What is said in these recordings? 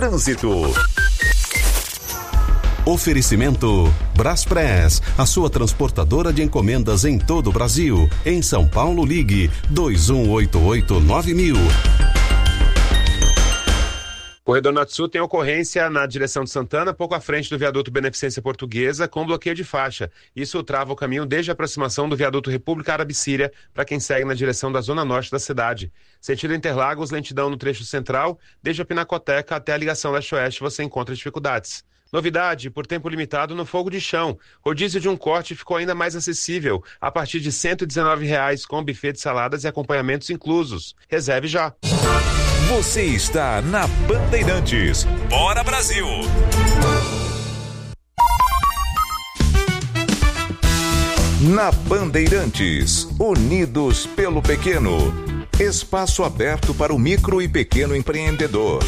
Trânsito. Oferecimento Braspress, a sua transportadora de encomendas em todo o Brasil. Em São Paulo, ligue 2188-9000. Corredor Norte Sul tem ocorrência na direção de Santana, pouco à frente do viaduto Beneficência Portuguesa, com bloqueio de faixa. Isso trava o caminho desde a aproximação do viaduto República Árabe-Síria para quem segue na direção da zona norte da cidade. Sentido Interlagos, lentidão no trecho central, desde a Pinacoteca até a ligação leste-oeste você encontra dificuldades. Novidade, por tempo limitado no fogo de chão. Rodízio de um corte ficou ainda mais acessível, a partir de R$ 119, com buffet de saladas e acompanhamentos inclusos. Reserve já. Você está na Bandeirantes. Bora, Brasil! Na Bandeirantes, unidos pelo pequeno. Espaço aberto para o micro e pequeno empreendedor.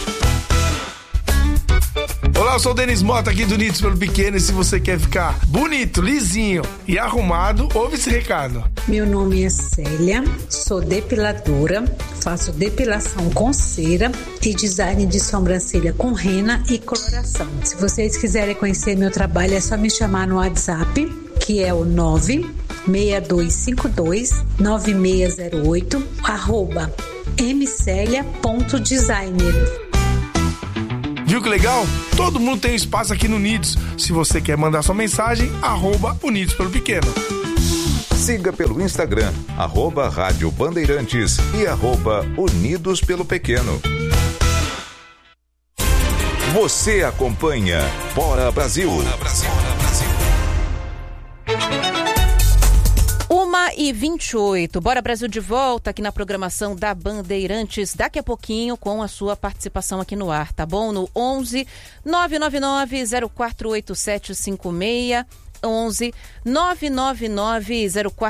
Olá, eu sou o Denis Mota aqui do Unidos pelo Pequeno, e se você quer ficar bonito, lisinho e arrumado, ouve esse recado. Meu nome é Célia, sou depiladora, faço depilação com cera e design de sobrancelha com rena e coloração. Se vocês quiserem conhecer meu trabalho, é só me chamar no WhatsApp, que é o 962529608, @mcelia.designer. Viu que legal? Todo mundo tem espaço aqui no Unidos. Se você quer mandar sua mensagem, @Unidos pelo Pequeno. Siga pelo Instagram, @Rádio Bandeirantes e @Unidos pelo Pequeno. Você acompanha Bora Brasil. Bora Brasil. 1h28, Bora Brasil de volta aqui na programação da Bandeirantes, daqui a pouquinho com a sua participação aqui no ar, tá bom? No 11 999 048756, 11 999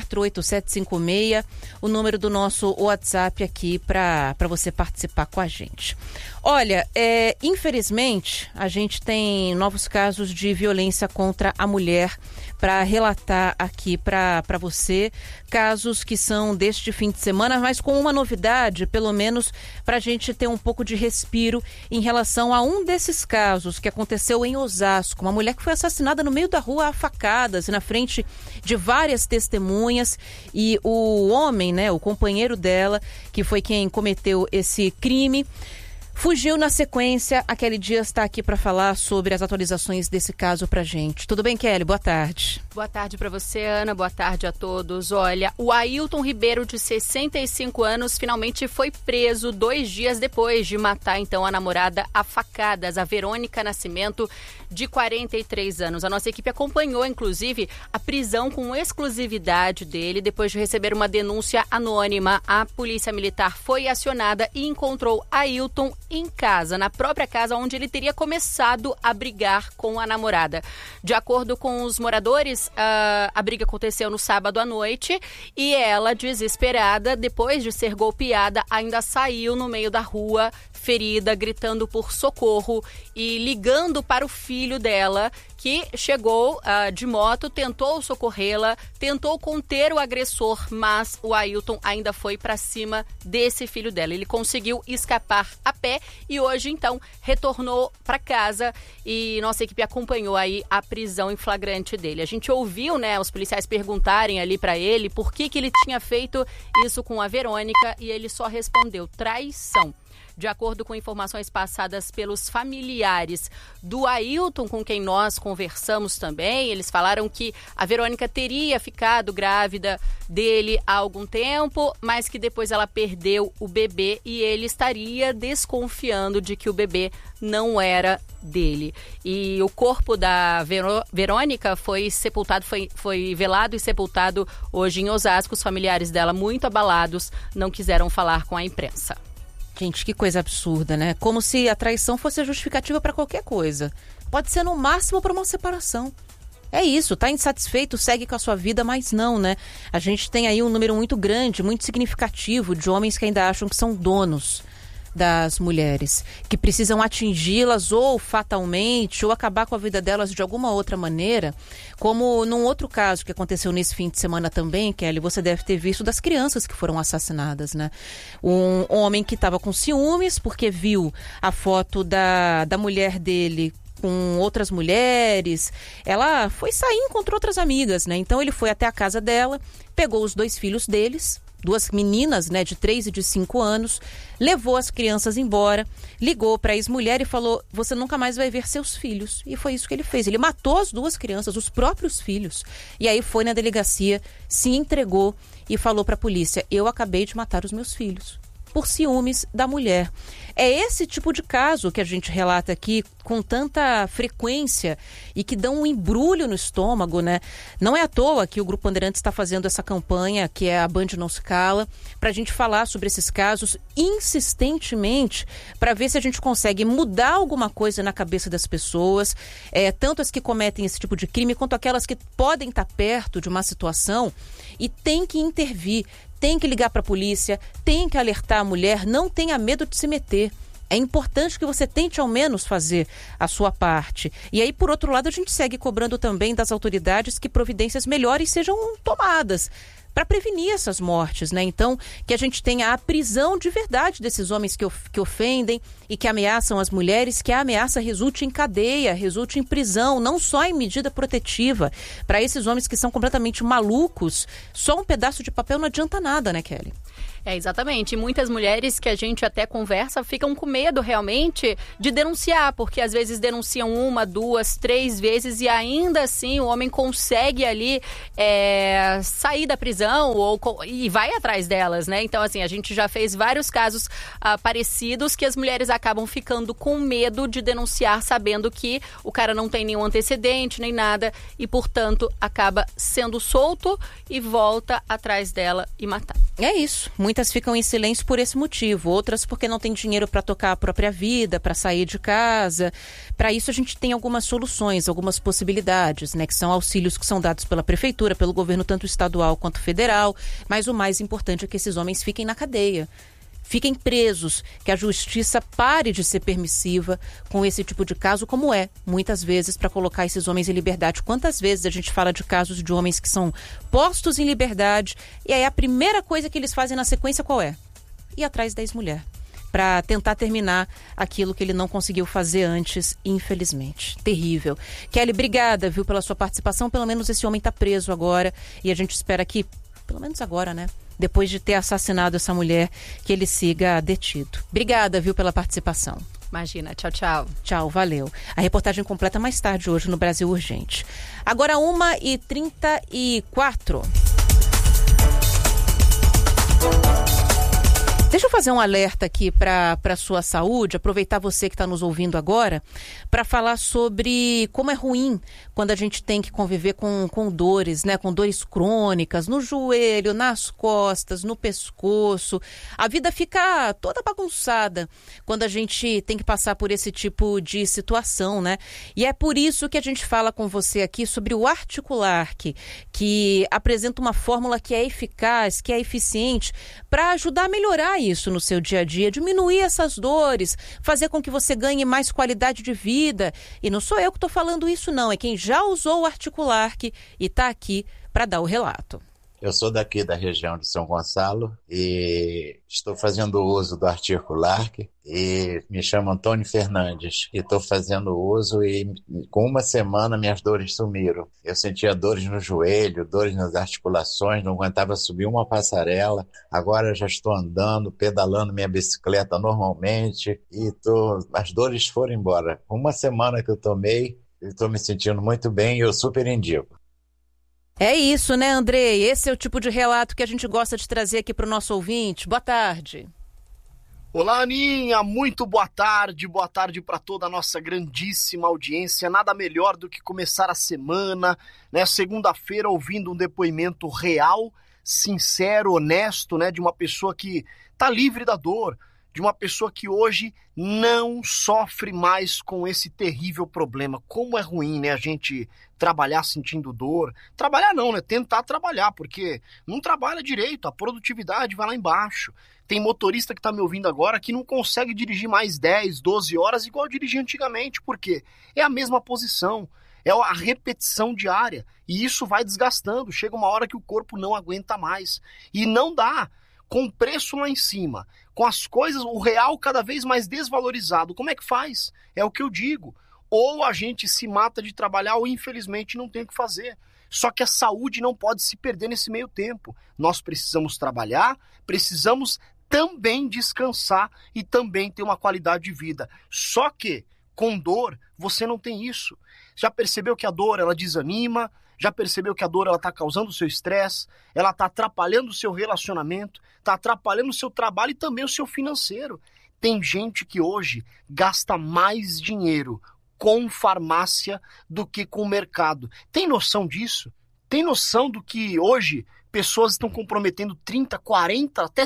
048756, o número do nosso WhatsApp aqui para você participar com a gente. Olha, infelizmente a gente tem novos casos de violência contra a mulher para relatar aqui para você, casos que são deste fim de semana, mas com uma novidade, pelo menos para a gente ter um pouco de respiro em relação a um desses casos que aconteceu em Osasco, uma mulher que foi assassinada no meio da rua a facadas, na frente de várias testemunhas, e o homem, né, o companheiro dela, que foi quem cometeu esse crime, fugiu na sequência. A Kelly Dias está aqui para falar sobre as atualizações desse caso pra gente. Tudo bem, Kelly? Boa tarde. Boa tarde para você, Ana. Boa tarde a todos. Olha, o Ailton Ribeiro, de 65 anos, finalmente foi preso 2 dias depois de matar, então, a namorada a facadas, a Verônica Nascimento, de 43 anos. A nossa equipe acompanhou, inclusive, a prisão com exclusividade dele. Depois de receber uma denúncia anônima, a Polícia Militar foi acionada e encontrou Ailton em casa, na própria casa onde ele teria começado a brigar com a namorada. De acordo com os moradores, a briga aconteceu no sábado à noite e ela, desesperada, depois de ser golpeada, ainda saiu no meio da rua, ferida, gritando por socorro e ligando para o filho dela, que chegou de moto, tentou socorrê-la, tentou conter o agressor, mas o Ailton ainda foi para cima desse filho dela. Ele conseguiu escapar a pé e hoje, então, retornou para casa e nossa equipe acompanhou aí a prisão em flagrante dele. A gente ouviu, né, os policiais perguntarem ali para ele por que ele tinha feito isso com a Verônica e ele só respondeu: traição. De acordo com informações passadas pelos familiares do Ailton, com quem nós conversamos também, eles falaram que a Verônica teria ficado grávida dele há algum tempo, mas que depois ela perdeu o bebê e ele estaria desconfiando de que o bebê não era dele. E o corpo da Verônica foi sepultado, foi velado e sepultado hoje em Osasco. Os familiares dela, muito abalados, não quiseram falar com a imprensa. Gente, que coisa absurda, né? Como se a traição fosse a justificativa para qualquer coisa. Pode ser no máximo para uma separação. É isso, tá insatisfeito, segue com a sua vida, mas não, né? A gente tem aí um número muito grande, muito significativo de homens que ainda acham que são donos das mulheres, que precisam atingi-las ou fatalmente, ou acabar com a vida delas de alguma outra maneira, como num outro caso que aconteceu nesse fim de semana também, Kelly, você deve ter visto, das crianças que foram assassinadas, né? Um homem que estava com ciúmes porque viu a foto da mulher dele com outras mulheres, ela foi sair, encontrou outras amigas, né? Então ele foi até a casa dela, pegou os 2 filhos deles, 2 meninas, né, de 3 e de 5 anos, levou as crianças embora, ligou para a ex-mulher e falou: você nunca mais vai ver seus filhos. E foi isso que ele fez. Ele matou as 2 crianças, os próprios filhos. E aí foi na delegacia, se entregou e falou para a polícia: eu acabei de matar os meus filhos, por ciúmes da mulher. É esse tipo de caso que a gente relata aqui com tanta frequência e que dá um embrulho no estômago, né? Não é à toa que o Grupo Bandeirantes está fazendo essa campanha, que é a Band Não Se Cala, para a gente falar sobre esses casos insistentemente, para ver se a gente consegue mudar alguma coisa na cabeça das pessoas, tanto as que cometem esse tipo de crime, quanto aquelas que podem estar perto de uma situação e tem que intervir. Tem que ligar para a polícia, tem que alertar a mulher, não tenha medo de se meter. É importante que você tente ao menos fazer a sua parte. E aí, por outro lado, a gente segue cobrando também das autoridades que providências melhores sejam tomadas para prevenir essas mortes, né? Então, que a gente tenha a prisão de verdade desses homens que ofendem e que ameaçam as mulheres, que a ameaça resulte em cadeia, resulte em prisão, não só em medida protetiva. Para esses homens que são completamente malucos, só um pedaço de papel não adianta nada, né, Kelly? Exatamente. E muitas mulheres que a gente até conversa ficam com medo realmente de denunciar, porque às vezes denunciam 1, 2, 3 vezes e ainda assim o homem consegue ali sair da prisão e vai atrás delas, né? Então, assim, a gente já fez vários casos parecidos que as mulheres acabam ficando com medo de denunciar, sabendo que o cara não tem nenhum antecedente, nem nada, e, portanto, acaba sendo solto e volta atrás dela e matar. É isso. Muitas ficam em silêncio por esse motivo, outras porque não têm dinheiro para tocar a própria vida, para sair de casa. Para isso a gente tem algumas soluções, algumas possibilidades, né? Que são auxílios que são dados pela prefeitura, pelo governo tanto estadual quanto federal. Mas o mais importante é que esses homens fiquem na cadeia. Fiquem presos, que a justiça pare de ser permissiva com esse tipo de caso, como é, muitas vezes, para colocar esses homens em liberdade. Quantas vezes a gente fala de casos de homens que são postos em liberdade e aí a primeira coisa que eles fazem na sequência qual é? Ir atrás da ex-mulher, para tentar terminar aquilo que ele não conseguiu fazer antes, infelizmente. Terrível. Kelly, obrigada, viu, pela sua participação. Pelo menos esse homem está preso agora e a gente espera que, pelo menos agora, né? Depois de ter assassinado essa mulher, que ele siga detido. Obrigada, viu, pela participação. Imagina. Tchau, tchau. Tchau, valeu. A reportagem completa mais tarde hoje no Brasil Urgente. Agora 1h34. Deixa eu fazer um alerta aqui para a sua saúde, aproveitar você que está nos ouvindo agora, para falar sobre como é ruim quando a gente tem que conviver com dores, né? Com dores crônicas no joelho, nas costas, no pescoço. A vida fica toda bagunçada quando a gente tem que passar por esse tipo de situação, né? E é por isso que a gente fala com você aqui sobre o Articulark, que apresenta uma fórmula que é eficaz, que é eficiente, para ajudar a melhorar isso no seu dia a dia, diminuir essas dores, fazer com que você ganhe mais qualidade de vida. E não sou eu que estou falando isso, não. É quem já usou o Articulark e está aqui para dar o relato. Eu sou daqui da região de São Gonçalo e estou fazendo uso do Articulark e me chamo Antônio Fernandes e estou fazendo uso e com uma semana minhas dores sumiram. Eu sentia dores no joelho, dores nas articulações, não aguentava subir uma passarela. Agora já estou andando, pedalando minha bicicleta normalmente e as dores foram embora. Uma semana que eu tomei, estou me sentindo muito bem e eu super indico. É isso, né, Andrei? Esse é o tipo de relato que a gente gosta de trazer aqui para o nosso ouvinte. Boa tarde. Olá, Aninha. Muito boa tarde. Boa tarde para toda a nossa grandíssima audiência. Nada melhor do que começar a semana, né? Segunda-feira, ouvindo um depoimento real, sincero, honesto, né? De uma pessoa que está livre da dor, de uma pessoa que hoje não sofre mais com esse terrível problema. Como é ruim, né, a gente trabalhar sentindo dor. Trabalhar não, né? Tentar trabalhar, porque não trabalha direito, a produtividade vai lá embaixo. Tem motorista que está me ouvindo agora que não consegue dirigir mais 10, 12 horas igual dirigia antigamente, porque é a mesma posição, é a repetição diária, e isso vai desgastando. Chega uma hora que o corpo não aguenta mais, e não dá. Com o preço lá em cima, com as coisas, o real cada vez mais desvalorizado, como é que faz? É o que eu digo. Ou a gente se mata de trabalhar, ou infelizmente não tem o que fazer. Só que a saúde não pode se perder nesse meio tempo. Nós precisamos trabalhar, precisamos também descansar e também ter uma qualidade de vida. Só que com dor você não tem isso. Já percebeu que a dor ela desanima? Já percebeu que a dor está causando o seu estresse? Ela está atrapalhando o seu relacionamento, está atrapalhando o seu trabalho e também o seu financeiro. Tem gente que hoje gasta mais dinheiro com farmácia do que com o mercado. Tem noção disso? Tem noção do que hoje pessoas estão comprometendo 30%, 40%, até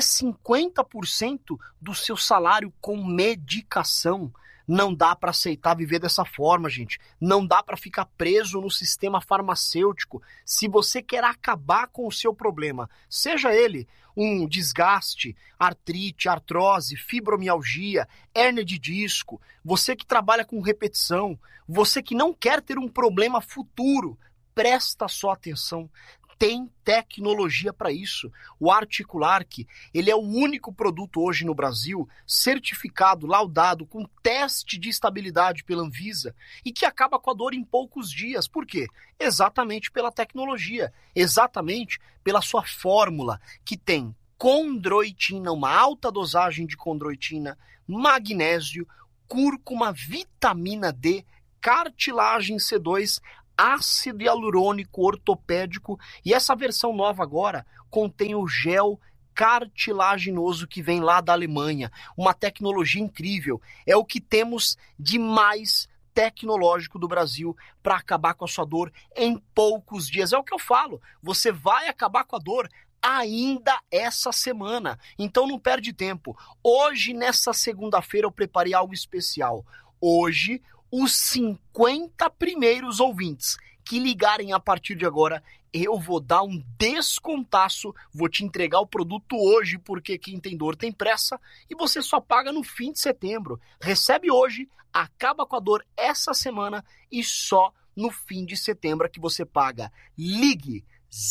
50% do seu salário com medicação? Não dá para aceitar viver dessa forma, gente. Não dá para ficar preso no sistema farmacêutico. Se você quer acabar com o seu problema, seja ele um desgaste, artrite, artrose, fibromialgia, hérnia de disco, você que trabalha com repetição, você que não quer ter um problema futuro, presta só atenção. Tem tecnologia para isso. O Articulark, ele é o único produto hoje no Brasil certificado, laudado, com teste de estabilidade pela Anvisa e que acaba com a dor em poucos dias. Por quê? Exatamente pela tecnologia, exatamente pela sua fórmula, que tem condroitina, uma alta dosagem de condroitina, magnésio, cúrcuma, vitamina D, cartilagem C2, ácido hialurônico ortopédico, e essa versão nova agora contém o gel cartilaginoso que vem lá da Alemanha, uma tecnologia incrível, é o que temos de mais tecnológico do Brasil para acabar com a sua dor em poucos dias. É o que eu falo, você vai acabar com a dor ainda essa semana, então não perde tempo. Hoje, nessa segunda-feira, eu preparei algo especial. Hoje, os 50 primeiros ouvintes que ligarem a partir de agora, eu vou dar um descontaço, vou te entregar o produto hoje, porque quem tem dor tem pressa, e você só paga no fim de setembro. Recebe hoje, acaba com a dor essa semana, e só no fim de setembro é que você paga. Ligue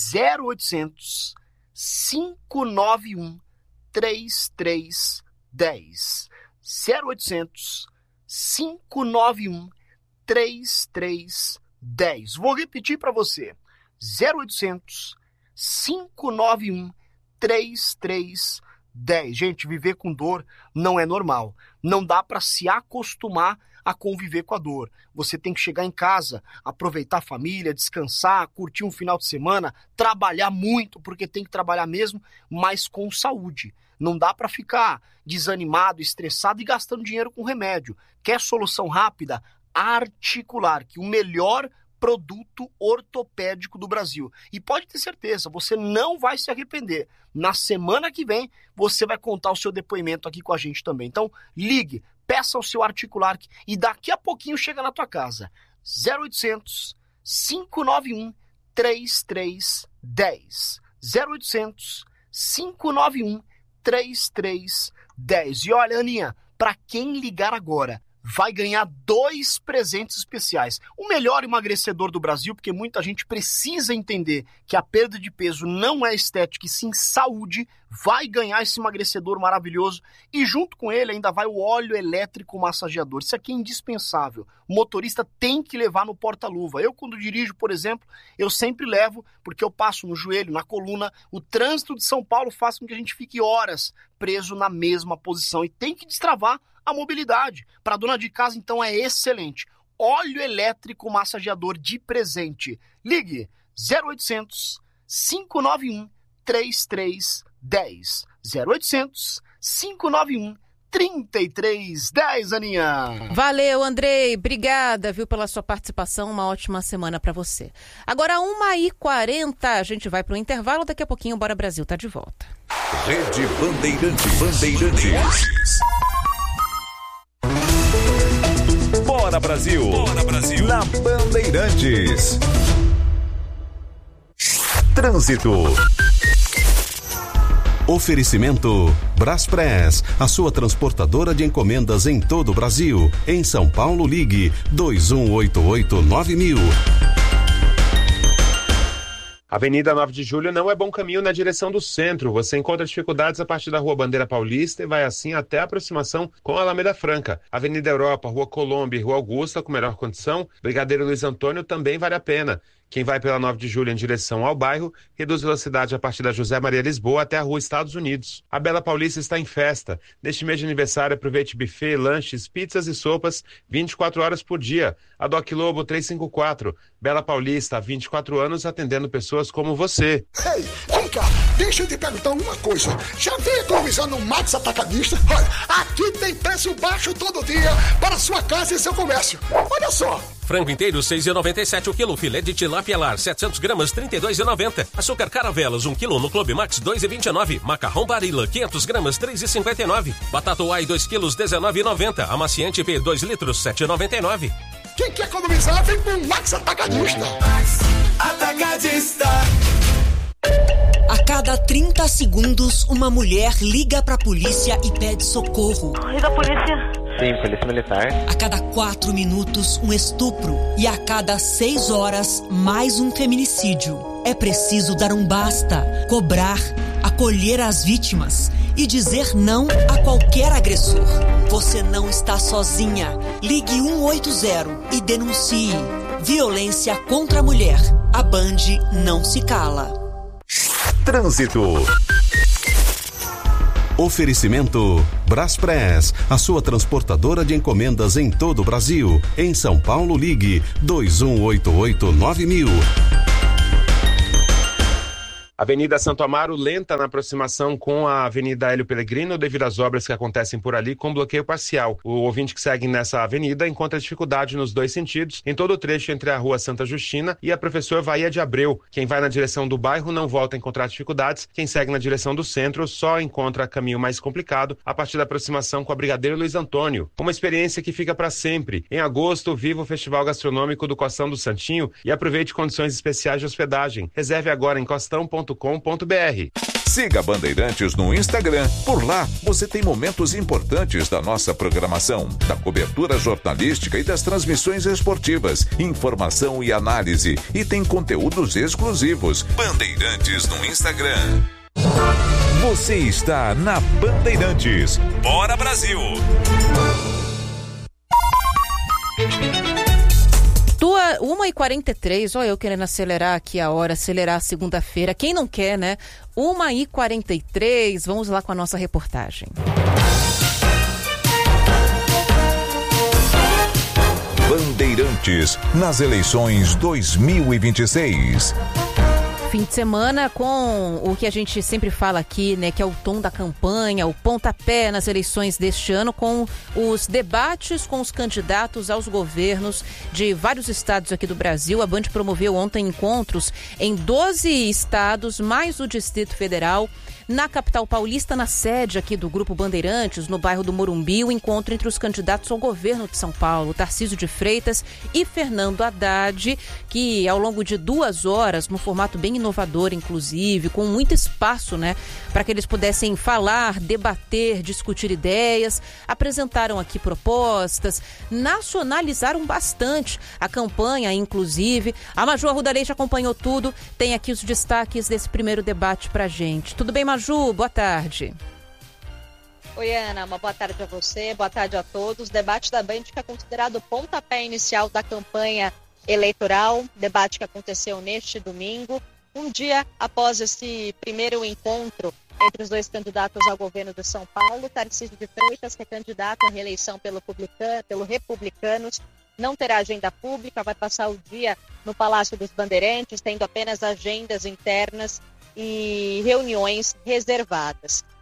0800 591 3310. 0800 591 3310. Vou repetir para você. 0800 591 3310. Gente, viver com dor não é normal. Não dá para se acostumar a conviver com a dor. Você tem que chegar em casa, aproveitar a família, descansar, curtir um final de semana, trabalhar muito, porque tem que trabalhar mesmo, mas com saúde. Não dá para ficar desanimado, estressado e gastando dinheiro com remédio. Quer solução rápida? Articulark, o melhor produto ortopédico do Brasil. E pode ter certeza, você não vai se arrepender. Na semana que vem, você vai contar o seu depoimento aqui com a gente também. Então, ligue, peça o seu Articulark e daqui a pouquinho chega na tua casa. 0800 591 3310. 0800 591 3310. E olha, Aninha, para quem ligar agora, vai ganhar 2 presentes especiais. O melhor emagrecedor do Brasil, porque muita gente precisa entender que a perda de peso não é estética e sim saúde, vai ganhar esse emagrecedor maravilhoso e junto com ele ainda vai o óleo elétrico massageador. Isso aqui é indispensável. O motorista tem que levar no porta-luva. Eu, quando dirijo, por exemplo, eu sempre levo, porque eu passo no joelho, na coluna. O trânsito de São Paulo faz com que a gente fique horas preso na mesma posição e tem que destravar a mobilidade. Para dona de casa, então, é excelente. Óleo elétrico massageador de presente. Ligue 0800 591 3310. 0800 591 3310, Aninha. Valeu, Andrei. Obrigada, viu, pela sua participação. Uma ótima semana para você. Agora, 1h40, a gente vai para o intervalo. Daqui a pouquinho, Bora Brasil tá de volta. Rede Bandeirantes. Bora Brasil. Bora Brasil. Na Bandeirantes. Trânsito. Oferecimento Braspress, a sua transportadora de encomendas em todo o Brasil. Em São Paulo, ligue 2188-9000. Avenida 9 de Julho não é bom caminho na direção do centro. Você encontra dificuldades a partir da Rua Bandeira Paulista e vai assim até a aproximação com a Alameda Franca. Avenida Europa, Rua Colômbia e Rua Augusta com melhor condição. Brigadeiro Luiz Antônio também vale a pena. Quem vai pela 9 de Julho em direção ao bairro, reduz velocidade a partir da José Maria Lisboa até a Rua Estados Unidos. A Bela Paulista está em festa. Neste mês de aniversário, aproveite buffet, lanches, pizzas e sopas 24 horas por dia. A Doc Lobo 354. Bela Paulista, há 24 anos, atendendo pessoas como você. Ei, vem cá, deixa eu te perguntar uma coisa. Já veio economizando no Max Atacadista? Olha, aqui tem preço baixo todo dia para sua casa e seu comércio. Olha só. Frango inteiro, R$ 6,97 o quilo. Filé de tilápia lar, 700 gramas, R$ 32,90. Açúcar Caravelas, 1 quilo no Clube Max, R$ 2,29. Macarrão Barilla, 500 gramas, R$ 3,59. Batata Uai, 2 quilos, R$ 19,90. Amaciante P, 2 litros, R$ 7,99. Quem quer economizar, vem pro Max Atacadista. Max Atacadista. A cada 30 segundos, uma mulher liga pra polícia e pede socorro. Liga a polícia. Sim, polícia militar. A cada 4 minutos, um estupro. E a cada 6 horas, mais um feminicídio. É preciso dar um basta, cobrar, acolher as vítimas e dizer não a qualquer agressor. Você não está sozinha. Ligue 180 e denuncie. Violência contra a mulher. A Band não se cala. Trânsito. Oferecimento Braspress, a sua transportadora de encomendas em todo o Brasil. Em São Paulo, ligue 2188-9000. Avenida Santo Amaro lenta na aproximação com a Avenida Hélio Pellegrino devido às obras que acontecem por ali com bloqueio parcial. O ouvinte que segue nessa avenida encontra dificuldade nos dois sentidos, em todo o trecho entre a Rua Santa Justina e a Professor Vaía de Abreu. Quem vai na direção do bairro não volta a encontrar dificuldades. Quem segue na direção do centro só encontra caminho mais complicado a partir da aproximação com a Brigadeiro Luiz Antônio. Uma experiência que fica para sempre. Em agosto, viva o Festival Gastronômico do Costão do Santinho e aproveite condições especiais de hospedagem. Reserve agora em costão.com.br. Siga Bandeirantes no Instagram. Por lá, você tem momentos importantes da nossa programação, da cobertura jornalística e das transmissões esportivas, informação e análise. E tem conteúdos exclusivos. Bandeirantes no Instagram. Você está na Bandeirantes. Bora Brasil! 1h43, olha eu querendo acelerar aqui a hora, acelerar a segunda-feira. Quem não quer, né? 1h43, vamos lá com a nossa reportagem. Bandeirantes nas eleições 2026. Fim de semana com o que a gente sempre fala aqui, né, que é o tom da campanha, o pontapé nas eleições deste ano, com os debates com os candidatos aos governos de vários estados aqui do Brasil. A Band promoveu ontem encontros em 12 estados, mais o Distrito Federal. Na capital paulista, na sede aqui do Grupo Bandeirantes, no bairro do Morumbi, o encontro entre os candidatos ao governo de São Paulo, Tarcísio de Freitas e Fernando Haddad, que ao longo de 2 horas, num formato bem inovador, inclusive, com muito espaço, né, para que eles pudessem falar, debater, discutir ideias, apresentaram aqui propostas, nacionalizaram bastante a campanha, inclusive. A Maju Arruda Leite acompanhou tudo, tem aqui os destaques desse primeiro debate pra gente. Tudo bem, Maju? Boa tarde. Oi, Ana, uma boa tarde a você, boa tarde a todos. Debate da Band que é considerado o pontapé inicial da campanha eleitoral, debate que aconteceu neste domingo, um dia após esse primeiro encontro entre os dois candidatos ao governo de São Paulo. Tarcísio de Freitas, que é candidato à reeleição pelo Republicanos, não terá agenda pública, vai passar o dia no Palácio dos Bandeirantes, tendo apenas agendas internas e reuniões reservadas.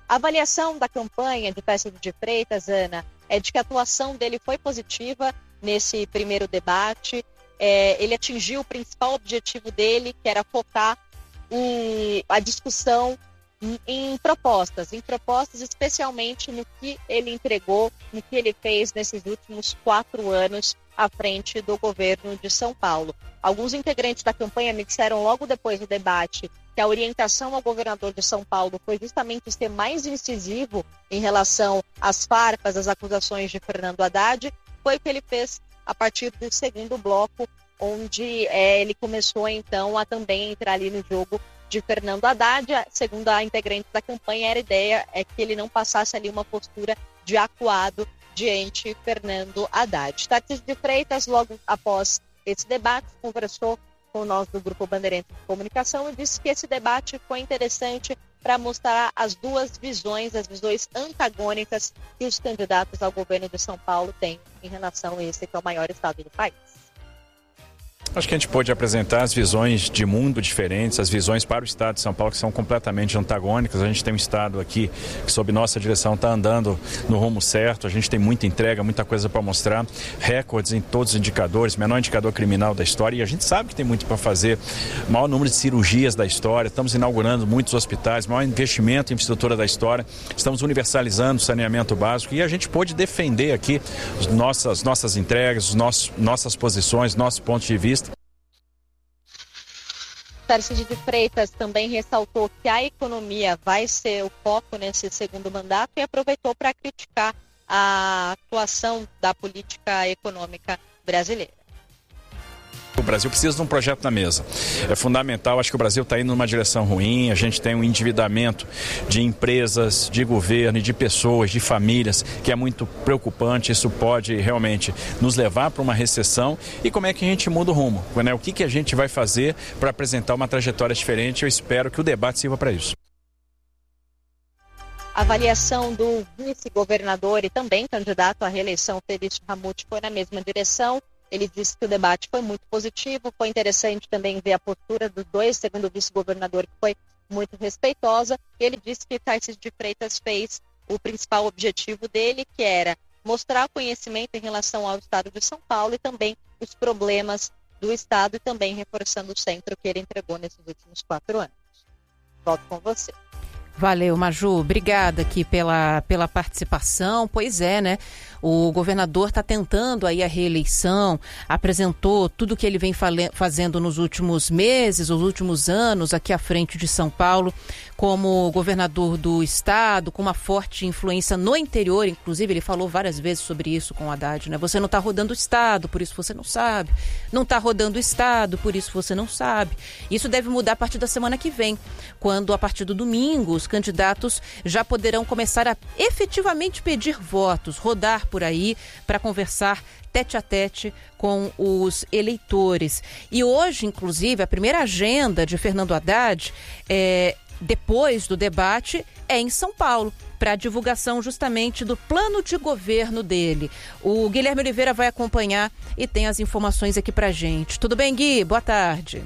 A avaliação da campanha de Tarcísio de Freitas, Ana, é de que a atuação dele foi positiva nesse primeiro debate. Ele atingiu o principal objetivo dele, que era focar a discussão em propostas especialmente no que ele entregou, no que ele fez nesses últimos 4 anos à frente do governo de São Paulo. Alguns integrantes da campanha me disseram logo depois do debate que a orientação ao governador de São Paulo foi justamente ser mais incisivo em relação às farpas, às acusações de Fernando Haddad. Foi o que ele fez a partir do segundo bloco, onde ele começou então a também entrar ali no jogo de Fernando Haddad. Segundo a integrante da campanha, a ideia é que ele não passasse ali uma postura de acuado diante Fernando Haddad. Tarcísio de Freitas, logo após esse debate, conversou com nós do Grupo Bandeirantes de Comunicação e disse que esse debate foi interessante para mostrar as duas visões, as visões antagônicas que os candidatos ao governo de São Paulo têm em relação a esse que é o maior estado do país. Acho que a gente pôde apresentar as visões de mundo diferentes, as visões para o estado de São Paulo que são completamente antagônicas. A gente tem um estado aqui que, sob nossa direção, está andando no rumo certo. A gente tem muita entrega, muita coisa para mostrar, recordes em todos os indicadores, menor indicador criminal da história, e a gente sabe que tem muito para fazer. Maior número de cirurgias da história, estamos inaugurando muitos hospitais, maior investimento em infraestrutura da história, estamos universalizando o saneamento básico, e a gente pôde defender aqui nossas entregas, nossas posições, nosso ponto de vista. Tarcísio de Freitas também ressaltou que a economia vai ser o foco nesse segundo mandato e aproveitou para criticar a atuação da política econômica brasileira. O Brasil precisa de um projeto na mesa. É fundamental, acho que o Brasil está indo numa direção ruim, a gente tem um endividamento de empresas, de governo, de pessoas, de famílias, que é muito preocupante. Isso pode realmente nos levar para uma recessão. E como é que a gente muda o rumo? Né? O que a gente vai fazer para apresentar uma trajetória diferente? Eu espero que o debate sirva para isso. A avaliação do vice-governador e também candidato à reeleição, Felício Ramute, foi na mesma direção. Ele disse que o debate foi muito positivo, foi interessante também ver a postura dos dois, segundo o vice-governador, que foi muito respeitosa. Ele disse que Tarcísio de Freitas fez o principal objetivo dele, que era mostrar conhecimento em relação ao estado de São Paulo e também os problemas do estado, e também reforçando o centro que ele entregou nesses últimos 4 anos. Volto com você. Valeu, Maju. Obrigada aqui pela participação. Pois é, né? O governador está tentando aí a reeleição, apresentou tudo que ele vem fazendo nos últimos meses, os últimos anos aqui à frente de São Paulo, como governador do estado, com uma forte influência no interior. Inclusive, ele falou várias vezes sobre isso com o Haddad, né? Você não está rodando o estado, por isso você não sabe. Não está rodando o estado, por isso você não sabe. Isso deve mudar a partir da semana que vem, quando, a partir do domingo, os candidatos já poderão começar a efetivamente pedir votos, rodar por aí para conversar tete a tete com os eleitores. E hoje, inclusive, a primeira agenda de Fernando Haddad, depois do debate, é em São Paulo, para a divulgação justamente do plano de governo dele. O Guilherme Oliveira vai acompanhar e tem as informações aqui para gente. Tudo bem, Gui? Boa tarde.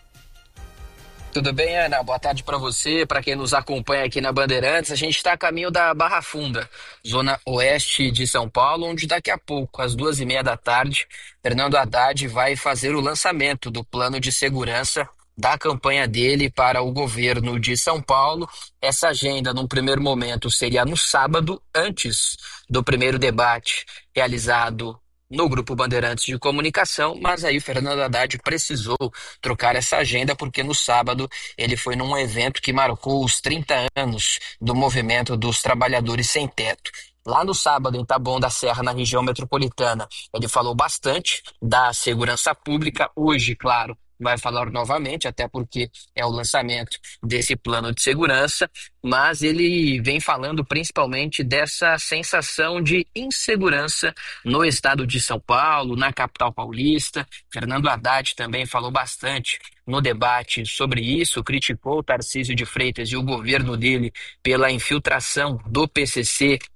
Tudo bem, Ana? Boa tarde para você, para quem nos acompanha aqui na Bandeirantes. A gente está a caminho da Barra Funda, zona oeste de São Paulo, onde daqui a pouco, às 2h30 da tarde, Fernando Haddad vai fazer o lançamento do plano de segurança da campanha dele para o governo de São Paulo. Essa agenda, num primeiro momento, seria no sábado, antes do primeiro debate realizado no Grupo Bandeirantes de Comunicação, mas aí o Fernando Haddad precisou trocar essa agenda porque no sábado ele foi num evento que marcou os 30 anos do movimento dos trabalhadores sem teto. Lá no sábado, em Taboão da Serra, na região metropolitana, ele falou bastante da segurança pública. Hoje, claro, vai falar novamente, até porque é o lançamento desse plano de segurança, mas ele vem falando principalmente dessa sensação de insegurança no estado de São Paulo, na capital paulista. Fernando Haddad também falou bastante no debate sobre isso, criticou o Tarcísio de Freitas e o governo dele pela infiltração do PCC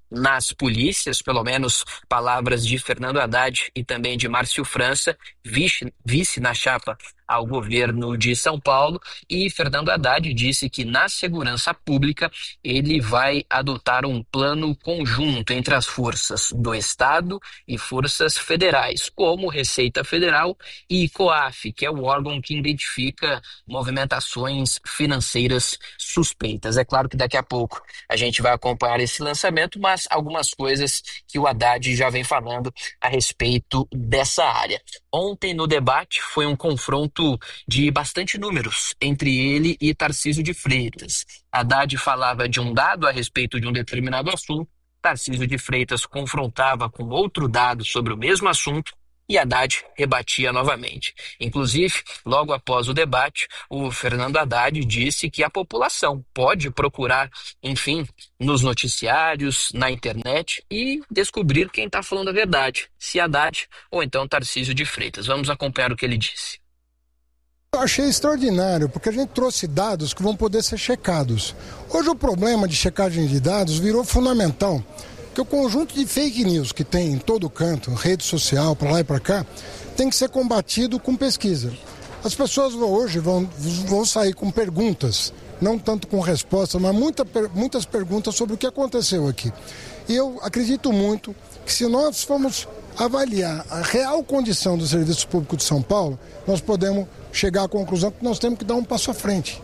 nas polícias, pelo menos palavras de Fernando Haddad e também de Márcio França, vice na chapa ao governo de São Paulo, e Fernando Haddad disse que na segurança pública ele vai adotar um plano conjunto entre as forças do Estado e forças federais, como Receita Federal e COAF, que é o órgão que identifica movimentações financeiras suspeitas. É claro que daqui a pouco a gente vai acompanhar esse lançamento, mas algumas coisas que o Haddad já vem falando a respeito dessa área. Ontem, no debate, foi um confronto de bastante números entre ele e Tarcísio de Freitas. Haddad falava de um dado a respeito de um determinado assunto, Tarcísio de Freitas confrontava com outro dado sobre o mesmo assunto e Haddad rebatia novamente. Inclusive, logo após o debate, o Fernando Haddad disse que a população pode procurar, enfim, nos noticiários, na internet e descobrir quem está falando a verdade, se Haddad ou então Tarcísio de Freitas. Vamos acompanhar o que ele disse. Eu achei extraordinário, porque a gente trouxe dados que vão poder ser checados. Hoje o problema de checagem de dados virou fundamental, que o conjunto de fake news que tem em todo canto, rede social, para lá e para cá, tem que ser combatido com pesquisa. As pessoas hoje vão sair com perguntas, não tanto com respostas, mas muitas perguntas sobre o que aconteceu aqui. E eu acredito muito que se nós formos avaliar a real condição do Serviço Público de São Paulo, nós podemos chegar à conclusão que nós temos que dar um passo à frente.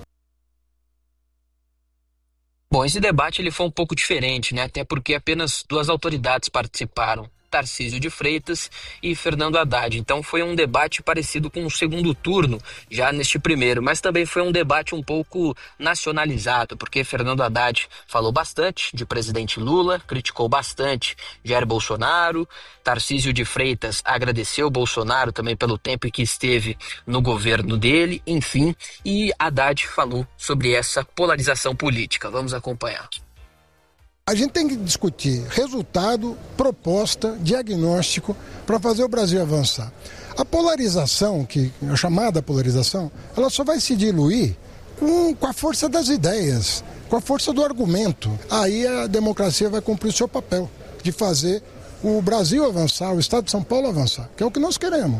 Bom, esse debate ele foi um pouco diferente, né? Até porque apenas duas autoridades participaram, Tarcísio de Freitas e Fernando Haddad. Então foi um debate parecido com o segundo turno, já neste primeiro, mas também foi um debate um pouco nacionalizado, porque Fernando Haddad falou bastante de presidente Lula, criticou bastante Jair Bolsonaro, Tarcísio de Freitas agradeceu Bolsonaro também pelo tempo que esteve no governo dele, enfim, e Haddad falou sobre essa polarização política. Vamos acompanhar. A gente tem que discutir resultado, proposta, diagnóstico para fazer o Brasil avançar. A polarização, que é a chamada polarização, ela só vai se diluir com a força das ideias, com a força do argumento. Aí a democracia vai cumprir o seu papel de fazer o Brasil avançar, o Estado de São Paulo avançar, que é o que nós queremos.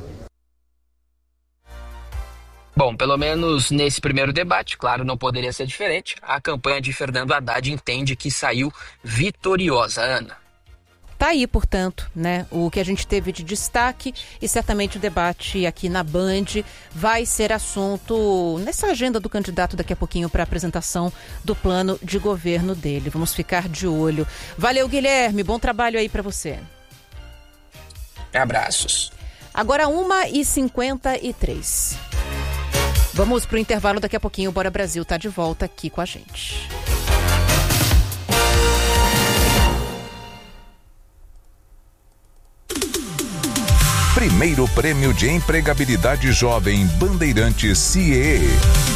Bom, pelo menos nesse primeiro debate, claro, não poderia ser diferente, a campanha de Fernando Haddad entende que saiu vitoriosa. Ana. Tá aí, portanto, né, o que a gente teve de destaque, e certamente o debate aqui na Band vai ser assunto nessa agenda do candidato daqui a pouquinho para a apresentação do plano de governo dele. Vamos ficar de olho. Valeu, Guilherme, bom trabalho aí para você. Abraços. Agora 1h53. Vamos pro intervalo, daqui a pouquinho o Bora Brasil tá de volta aqui com a gente. Primeiro Prêmio de Empregabilidade Jovem Bandeirantes CIE.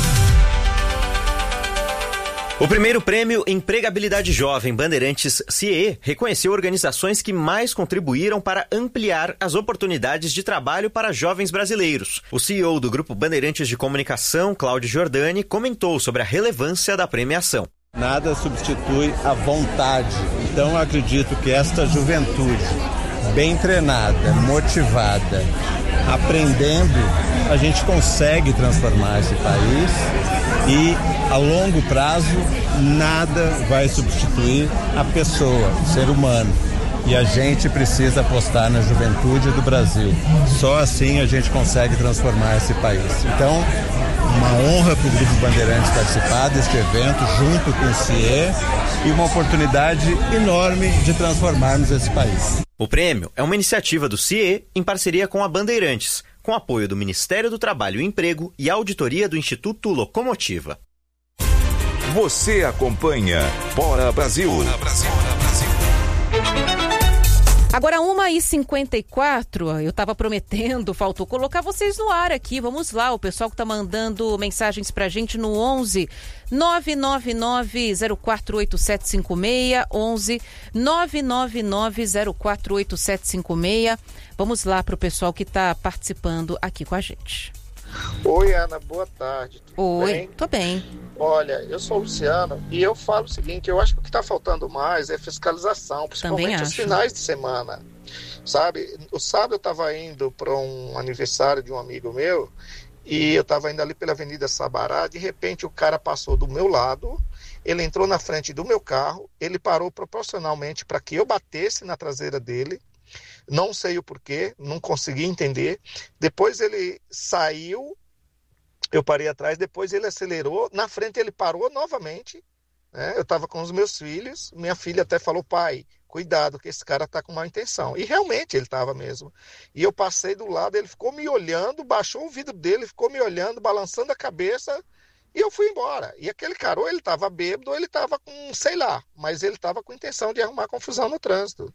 O primeiro prêmio Empregabilidade Jovem Bandeirantes CIE reconheceu organizações que mais contribuíram para ampliar as oportunidades de trabalho para jovens brasileiros. O CEO do Grupo Bandeirantes de Comunicação, Cláudio Giordani, comentou sobre a relevância da premiação. Nada substitui a vontade. Então eu acredito que esta juventude, bem treinada, motivada, aprendendo, a gente consegue transformar esse país e, a longo prazo, nada vai substituir a pessoa, o ser humano. E a gente precisa apostar na juventude do Brasil. Só assim a gente consegue transformar esse país. Então, uma honra para o Grupo Bandeirantes participar deste evento junto com o CIE e uma oportunidade enorme de transformarmos esse país. O prêmio é uma iniciativa do CIE em parceria com a Bandeirantes, com apoio do Ministério do Trabalho e Emprego e auditoria do Instituto Locomotiva. Você acompanha Bora Brasil. Bora Brasil. Agora 1h54, eu estava prometendo, faltou colocar vocês no ar aqui. Vamos lá, o pessoal que está mandando mensagens pra gente no 11 999-048756, 11 999-048756. Vamos lá para o pessoal que está participando aqui com a gente. Oi, Ana, boa tarde. Oi, bem? Tô bem. Olha, eu sou o Luciano e eu falo o seguinte, eu acho que o que está faltando mais é fiscalização, principalmente os finais de semana. Sabe, o sábado eu estava indo para um aniversário de um amigo meu e eu estava indo ali pela Avenida Sabará, de repente o cara passou do meu lado, ele entrou na frente do meu carro, ele parou proporcionalmente para que eu batesse na traseira dele, não sei o porquê, não consegui entender, depois ele saiu, eu parei atrás, depois ele acelerou, na frente ele parou novamente, né? Eu estava com os meus filhos, minha filha até falou, pai, cuidado que esse cara está com má intenção, e realmente ele estava mesmo, e eu passei do lado, ele ficou me olhando, baixou o vidro dele, ficou me olhando, balançando a cabeça, e eu fui embora, e aquele cara, ou ele estava bêbado, ou ele estava com, sei lá, mas ele estava com intenção de arrumar confusão no trânsito.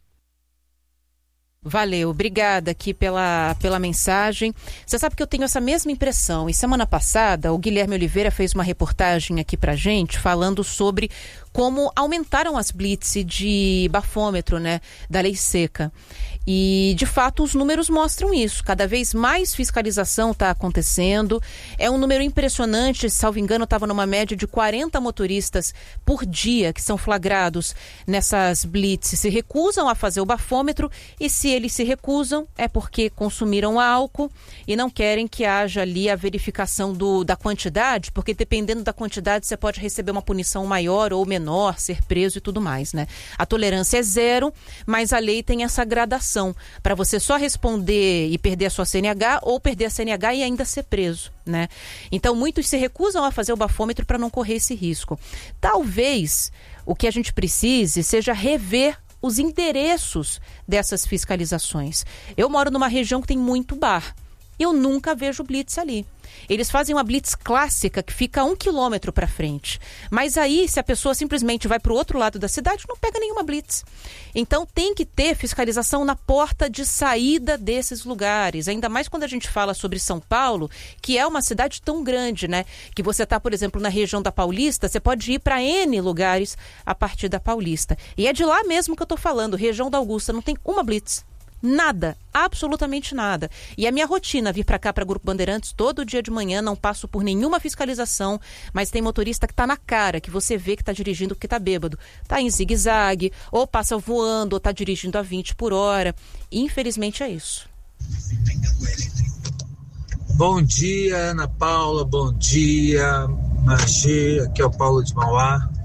Valeu, obrigada aqui pela mensagem. Você sabe que eu tenho essa mesma impressão. E semana passada, o Guilherme Oliveira fez uma reportagem aqui pra gente, falando sobre como aumentaram as blitz de bafômetro, né, da lei seca. E, de fato, os números mostram isso. Cada vez mais fiscalização está acontecendo. É um número impressionante. Salvo engano, estava numa média de 40 motoristas por dia que são flagrados nessas blitz. Se recusam a fazer o bafômetro e se eles se recusam é porque consumiram álcool e não querem que haja ali a verificação da quantidade, porque dependendo da quantidade você pode receber uma punição maior ou menor, ser preso e tudo mais, né? A tolerância é zero, mas a lei tem essa gradação para você só responder e perder a sua CNH ou perder a CNH e ainda ser preso, né? Então muitos se recusam a fazer o bafômetro para não correr esse risco. Talvez o que a gente precise seja rever os endereços dessas fiscalizações. Eu moro numa região que tem muito bar. Eu nunca vejo blitz ali. Eles fazem uma blitz clássica que fica a 1 quilômetro para frente. Mas aí, se a pessoa simplesmente vai para o outro lado da cidade, não pega nenhuma blitz. Então, tem que ter fiscalização na porta de saída desses lugares. Ainda mais quando a gente fala sobre São Paulo, que é uma cidade tão grande, né? Que você está, por exemplo, na região da Paulista, você pode ir para N lugares a partir da Paulista. E é de lá mesmo que eu estou falando, região da Augusta, não tem uma blitz. Nada, absolutamente nada. E a minha rotina, vir para cá, para Grupo Bandeirantes, todo dia de manhã, não passo por nenhuma fiscalização, mas tem motorista que tá na cara, que você vê que tá dirigindo porque tá bêbado. Tá em zigue-zague, ou passa voando, ou tá dirigindo a 20 por hora. Infelizmente é isso. Bom dia, Ana Paula, bom dia, Magê, aqui é o Paulo de Mauá.